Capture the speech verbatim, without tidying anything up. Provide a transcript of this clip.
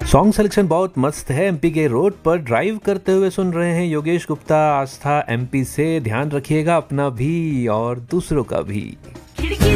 Song selection बहुत मस्त है। एमपी के रोड पर ड्राइव करते हुए सुन रहे हैं योगेश गुप्ता, आस्था एमपी से। ध्यान रखिएगा अपना भी और दूसरों का भी। खिड़की